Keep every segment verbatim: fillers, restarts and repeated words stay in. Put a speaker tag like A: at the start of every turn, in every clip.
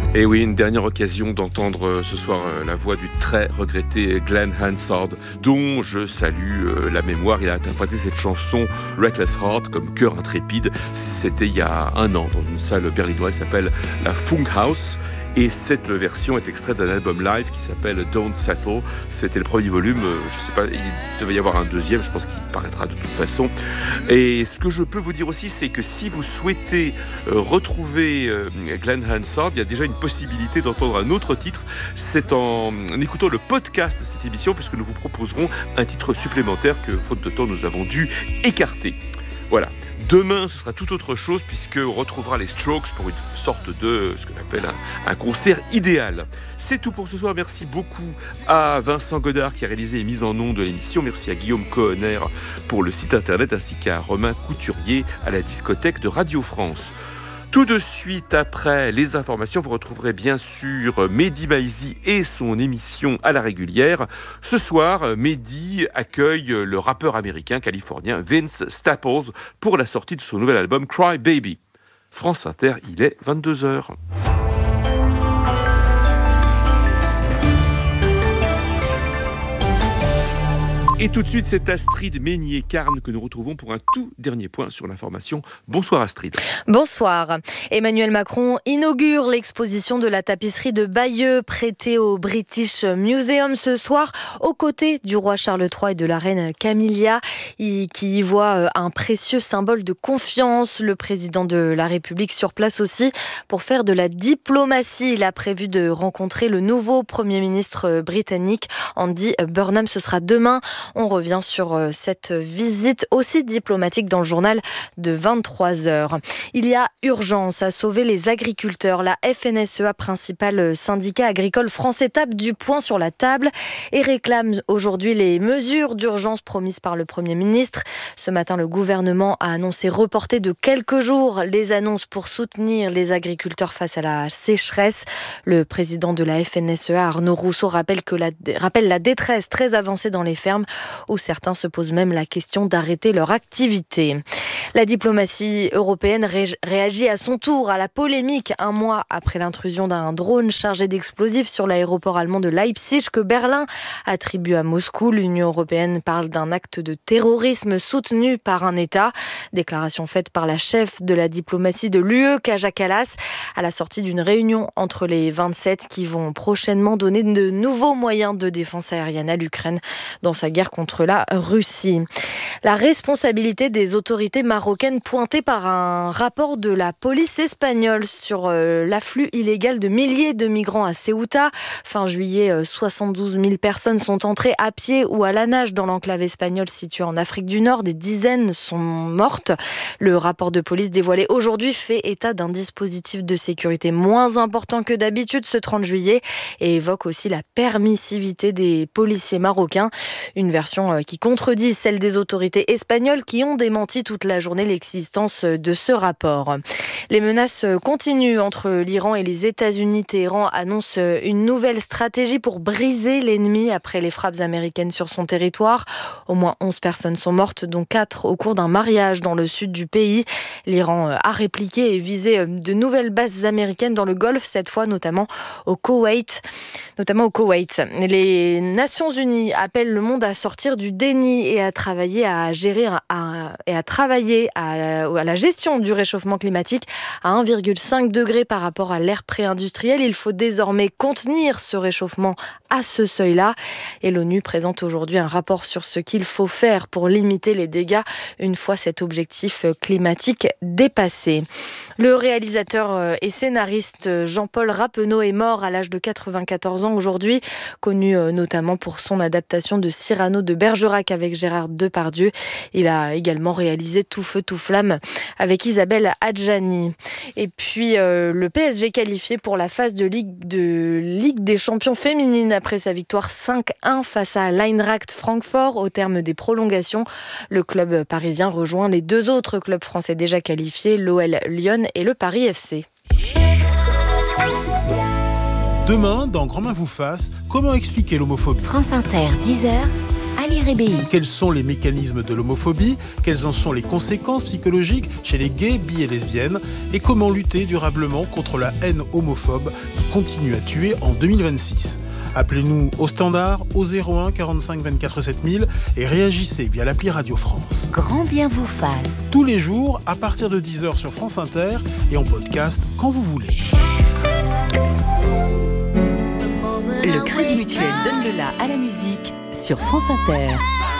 A: Et oui, une dernière occasion d'entendre euh, ce soir euh, la voix du très regretté Glenn Hansard, dont je salue euh, la mémoire. Il a interprété cette chanson Reckless Heart comme cœur intrépide. C'était il y a un an dans une salle berlinoise qui s'appelle la Funkhaus. Et cette version est extraite d'un album live qui s'appelle Don't Settle. C'était le premier volume, je sais pas, il devait y avoir un deuxième, je pense qu'il paraîtra de toute façon. Et ce que je peux vous dire aussi, c'est que si vous souhaitez euh, retrouver euh, Glenn Hansard, il y a déjà une possibilité d'entendre un autre titre. C'est en, en écoutant le podcast de cette émission, puisque nous vous proposerons un titre supplémentaire que, faute de temps, nous avons dû écarter. Voilà. Demain, ce sera tout autre chose puisqu'on retrouvera les Strokes pour une sorte de, ce qu'on appelle un, un concert idéal. C'est tout pour ce soir. Merci beaucoup à Vincent Godard qui a réalisé les mises en ondes de l'émission. Merci à Guillaume Cohenner pour le site internet ainsi qu'à Romain Couturier à la discothèque de Radio France. Tout de suite après les informations, vous retrouverez bien sûr Mehdi Maizi et son émission à la régulière. Ce soir, Mehdi accueille le rappeur américain californien Vince Staples pour la sortie de son nouvel album Cry Baby. France Inter, il est vingt-deux heures. Et tout de suite, c'est Astrid Meignier-Carne que nous retrouvons pour un tout dernier point sur l'information. Bonsoir Astrid.
B: Bonsoir. Emmanuel Macron inaugure l'exposition de la tapisserie de Bayeux prêtée au British Museum ce soir, aux côtés du roi Charles trois et de la reine Camilla, qui y voit un précieux symbole de confiance. Le président de la République sur place aussi pour faire de la diplomatie. Il a prévu de rencontrer le nouveau Premier ministre britannique, Andy Burnham. Ce sera demain. On revient sur cette visite aussi diplomatique dans le journal de vingt-trois heures. Il y a urgence à sauver les agriculteurs. La F N S E A, principal syndicat agricole français, tape du poing sur la table et réclame aujourd'hui les mesures d'urgence promises par le Premier ministre. Ce matin, le gouvernement a annoncé reporter de quelques jours les annonces pour soutenir les agriculteurs face à la sécheresse. Le président de la F N S E A, Arnaud Rousseau, rappelle, que la, rappelle la détresse très avancée dans les fermes, où certains se posent même la question d'arrêter leur activité. La diplomatie européenne ré- réagit à son tour à la polémique un mois après l'intrusion d'un drone chargé d'explosifs sur l'aéroport allemand de Leipzig que Berlin attribue à Moscou. L'Union européenne parle d'un acte de terrorisme soutenu par un État. Déclaration faite par la chef de la diplomatie de l'U E, Kaja Kallas, à la sortie d'une réunion entre les vingt-sept qui vont prochainement donner de nouveaux moyens de défense aérienne à l'Ukraine dans sa guerre contre la Russie. La responsabilité des autorités marocaines pointée par un rapport de la police espagnole sur euh, l'afflux illégal de milliers de migrants à Ceuta. Fin juillet, euh, soixante-douze mille personnes sont entrées à pied ou à la nage dans l'enclave espagnole située en Afrique du Nord. Des dizaines sont mortes. Le rapport de police dévoilé aujourd'hui fait état d'un dispositif de sécurité moins important que d'habitude ce trente juillet et évoque aussi la permissivité des policiers marocains. Une version qui contredit celle des autorités espagnoles qui ont démenti toute la journée l'existence de ce rapport. Les menaces continuent entre l'Iran et les États-Unis. Téhéran annonce une nouvelle stratégie pour briser l'ennemi après les frappes américaines sur son territoire. Au moins onze personnes sont mortes, dont quatre au cours d'un mariage dans le sud du pays. L'Iran a répliqué et visé de nouvelles bases américaines dans le Golfe, cette fois notamment au Koweït. Notamment au Koweït. Les Nations Unies appellent le monde à sortir du déni et à travailler à gérer à, et à travailler à, à la gestion du réchauffement climatique à un virgule cinq degré par rapport à l'ère pré-industrielle. Il faut désormais contenir ce réchauffement à ce seuil-là. Et l'ONU présente aujourd'hui un rapport sur ce qu'il faut faire pour limiter les dégâts une fois cet objectif climatique dépassé. Le réalisateur et scénariste Jean-Paul Rappeneau est mort à l'âge de quatre-vingt-quatorze ans aujourd'hui, connu notamment pour son adaptation de Cyrano de Bergerac avec Gérard Depardieu. Il a également réalisé Tout feu, tout flamme avec Isabelle Adjani. Et puis euh, le P S G qualifié pour la phase de Ligue, de Ligue des champions féminines après sa victoire cinq un face à l'Eintracht Francfort au terme des prolongations. Le club parisien rejoint les deux autres clubs français déjà qualifiés, l'O L Lyon et le Paris F C.
C: Demain, dans Grand Main vous fasse, comment expliquer l'homophobie ?
D: France Inter, dix heures.
C: Ali Rébéi.
D: Quels sont les mécanismes de l'homophobie ? Quelles en sont les conséquences psychologiques chez les gays, bi et lesbiennes ? Et comment lutter durablement contre la haine homophobe qui continue à tuer en deux mille vingt-six ? Appelez-nous au standard au zéro un quarante-cinq vingt-quatre sept mille et réagissez via l'appli Radio France.
C: Grand bien vous fasse.
D: Tous les jours, à partir de dix heures sur France Inter et en podcast quand vous voulez.
C: Le Crédit Mutuel donne le la à la musique sur France Inter.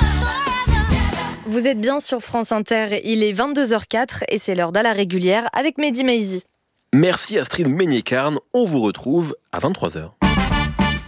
B: Vous êtes bien sur France Inter, il est vingt-deux heures quatre et c'est l'heure d'À la régulière avec Mehdi Maizi.
E: Merci Astrid Meignet-Carne, on vous retrouve à vingt-trois heures.